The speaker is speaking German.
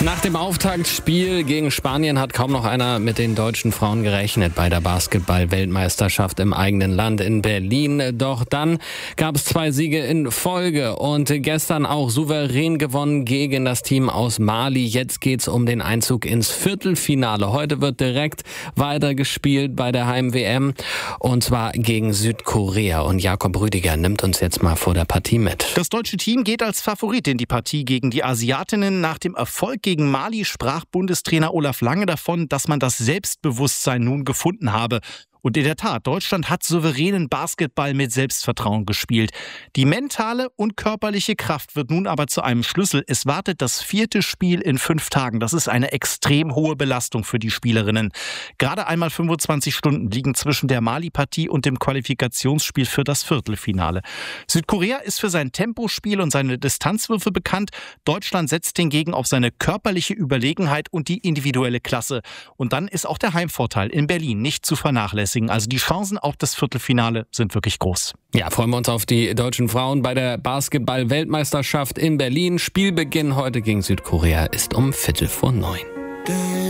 Nach dem Auftaktspiel gegen Spanien hat kaum noch einer mit den deutschen Frauen gerechnet bei der Basketball-Weltmeisterschaft im eigenen Land in Berlin. Doch dann gab es 2 Siege in Folge und gestern auch souverän gewonnen gegen das Team aus Mali. Jetzt geht's um den Einzug ins Viertelfinale. Heute wird direkt weitergespielt bei der Heim-WM und zwar gegen Südkorea. Und Jakob Rüdiger nimmt uns jetzt mal vor der Partie mit. Das deutsche Team geht als Favorit in die Partie gegen die Asiatinnen. Nach dem Erfolg gegen Mali sprach Bundestrainer Olaf Lange davon, dass man das Selbstbewusstsein nun gefunden habe. Und in der Tat, Deutschland hat souveränen Basketball mit Selbstvertrauen gespielt. Die mentale und körperliche Kraft wird nun aber zu einem Schlüssel. Es wartet das 4. Spiel in 5 Tagen. Das ist eine extrem hohe Belastung für die Spielerinnen. Gerade einmal 25 Stunden liegen zwischen der Mali-Partie und dem Qualifikationsspiel für das Viertelfinale. Südkorea ist für sein Tempospiel und seine Distanzwürfe bekannt. Deutschland setzt hingegen auf seine körperliche Überlegenheit und die individuelle Klasse. Und dann ist auch der Heimvorteil in Berlin nicht zu vernachlässigen. Also die Chancen auf das Viertelfinale sind wirklich groß. Ja, freuen wir uns auf die deutschen Frauen bei der Basketball-Weltmeisterschaft in Berlin. Spielbeginn heute gegen Südkorea ist um 8:45.